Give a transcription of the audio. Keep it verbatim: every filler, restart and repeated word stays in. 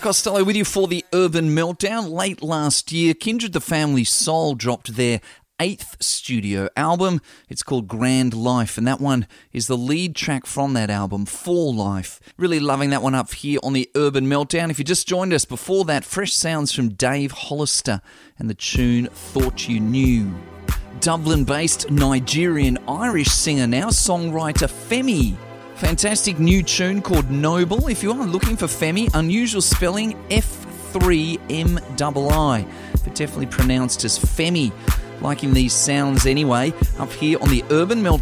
Costello with you for the Urban Meltdown. Late last year, Kindred the Family Soul dropped their eighth studio album. It's called Grand Life, and that one is the lead track from that album, For Life. Really loving that one up here on the Urban Meltdown. If you just joined us before that, fresh sounds from Dave Hollister and the tune Thought You Knew. Dublin-based Nigerian-Irish singer now, songwriter Femi. Fantastic new tune called Noble. If you are looking for Femi, unusual spelling, F three M I I, but definitely pronounced as Femi. Liking these sounds anyway, up here on the Urban Meltdown.